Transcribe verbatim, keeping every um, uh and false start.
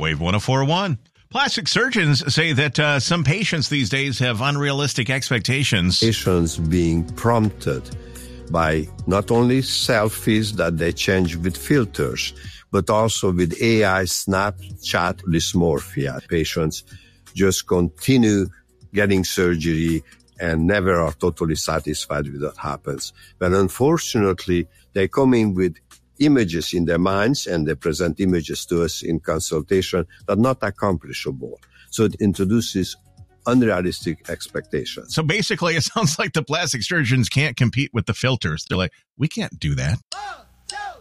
Wave one oh four one. Plastic surgeons say that uh, some patients these days have unrealistic expectations. Patients being prompted by not only selfies that they change with filters, but also with A I Snapchat dysmorphia. Patients just continue getting surgery and never are totally satisfied with what happens. But unfortunately, they come in with images in their minds and they present images to us in consultation that are not accomplishable. So it introduces unrealistic expectations. So basically, it sounds like the plastic surgeons can't compete with the filters. They're like, we can't do that.